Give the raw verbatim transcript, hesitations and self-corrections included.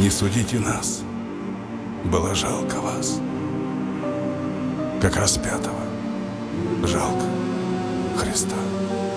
Не судите нас. Было жалко вас, как распятого. Жалко Христа.